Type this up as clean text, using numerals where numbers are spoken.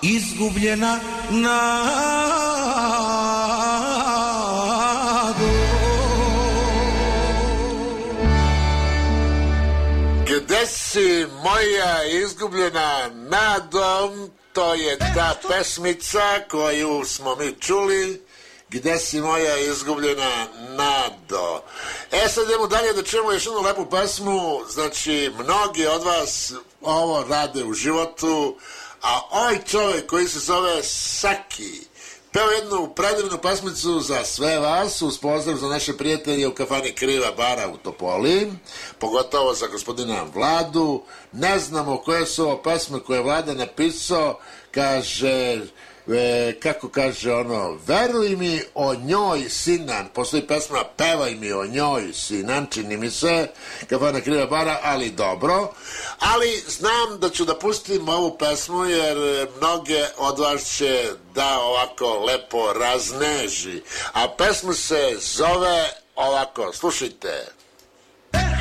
izgubljena nado. Gde si moja izgubljena nado, to je ta pesmica koju smo mi čuli. Gde si moja izgubljena nado. Sad idemo dalje da čujemo još jednu lepu pesmu. Znači, mnogi od vas ovo rade u životu, a ovaj čovjek koji se zove Saki peo jednu predivnu pesmicu za sve vas, uz pozdrav za naše prijatelje u kafani Kriva bara u Topoli, pogotovo za gospodina Vladu. Ne znamo koje su ovo pesme koje je Vlada napisao. Kaže, kako kaže ono, veruj mi o njoj sinan, postoji pesma pevaj mi o njoj sinan, čini mi se, kafana Kriva bara, ali dobro. Ali znam da ću da pustim ovu pesmu jer mnoge od vas će da ovako lepo razneži, a pesmu se zove ovako, slušajte.